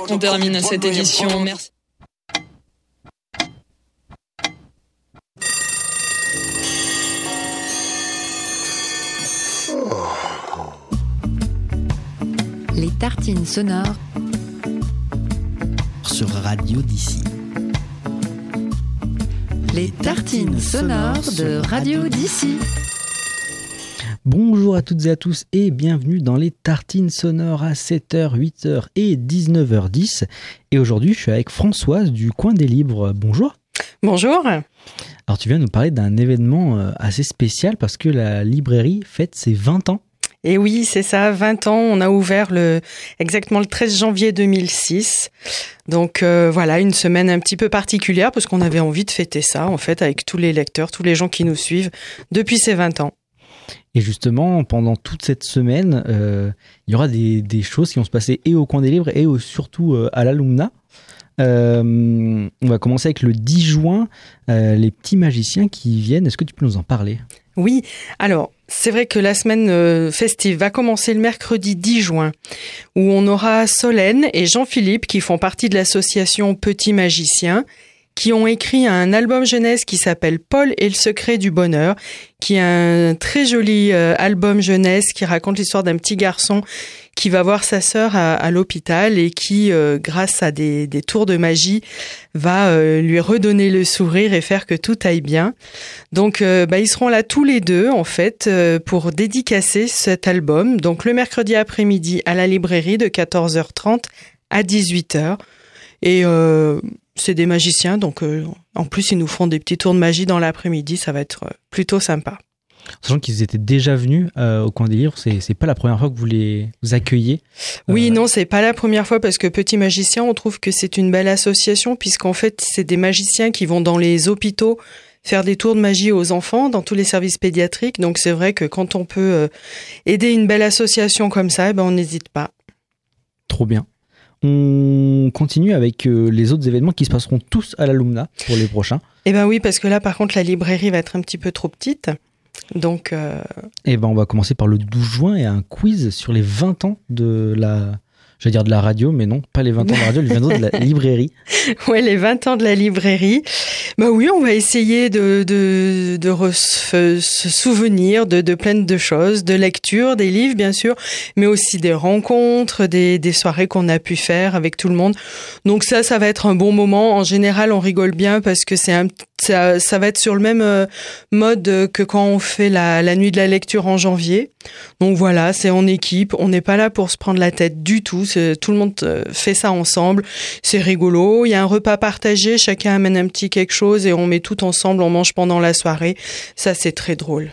On termine cette édition. Merci. Les tartines sonores sur Radio d'ici. Les tartines sonores de Radio d'ici. Bonjour à toutes et à tous et bienvenue dans les tartines sonores à 7h, 8h et 19h10. Et aujourd'hui, je suis avec Françoise du Coin des Libres. Bonjour. Bonjour. Alors, tu viens nous parler d'un événement assez spécial parce que la librairie fête ses 20 ans. Et oui, c'est ça, 20 ans. On a ouvert exactement le 13 janvier 2006. Donc voilà, une semaine un petit peu particulière parce qu'on avait envie de fêter ça, en fait, avec tous les lecteurs, tous les gens qui nous suivent depuis ces 20 ans. Et justement, pendant toute cette semaine, il y aura des choses qui vont se passer et au Coin des Libres et surtout à l'Alumna. On va commencer avec le 10 juin, les petits magiciens qui viennent. Est-ce que tu peux nous en parler ? Oui, alors c'est vrai que la semaine festive va commencer le mercredi 10 juin, où on aura Solène et Jean-Philippe qui font partie de l'association Petits Magiciens, qui ont écrit un album jeunesse qui s'appelle Paul et le secret du bonheur, qui est un très joli album jeunesse qui raconte l'histoire d'un petit garçon qui va voir sa sœur à l'hôpital et qui, grâce à des tours de magie, va lui redonner le sourire et faire que tout aille bien. Donc, ils seront là tous les deux, en fait, pour dédicacer cet album. Donc, le mercredi après-midi à la librairie de 14h30 à 18h. Et c'est des magiciens, donc en plus, ils nous feront des petits tours de magie dans l'après-midi. Ça va être plutôt sympa. Sachant qu'ils étaient déjà venus au Coin des Livres, c'est pas la première fois que vous accueillez. Oui, non, c'est pas la première fois parce que Petits Magiciens, on trouve que c'est une belle association puisqu'en fait, c'est des magiciens qui vont dans les hôpitaux faire des tours de magie aux enfants dans tous les services pédiatriques. Donc c'est vrai que quand on peut aider une belle association comme ça, on n'hésite pas. Trop bien. On continue avec les autres événements qui se passeront tous à l'Alumna pour les prochains. Eh ben oui, parce que là, par contre, la librairie va être un petit peu trop petite. Donc, on va commencer par le 12 juin et un quiz sur les 20 ans de la radio, mais non, pas les 20 ans de la radio, les 20 ans de la librairie. Ouais, les 20 ans de la librairie. Bah oui, on va essayer de se souvenir de plein de choses, de lecture, des livres, bien sûr, mais aussi des rencontres, des soirées qu'on a pu faire avec tout le monde. Donc ça va être un bon moment. En général, on rigole bien parce que ça va être sur le même mode que quand on fait la nuit de la lecture en janvier. Donc voilà, c'est en équipe. On n'est pas là pour se prendre la tête du tout. Tout le monde fait ça ensemble. C'est rigolo. Il y a un repas partagé. Chacun amène un petit quelque chose et on met tout ensemble. On mange pendant la soirée. Ça, c'est très drôle.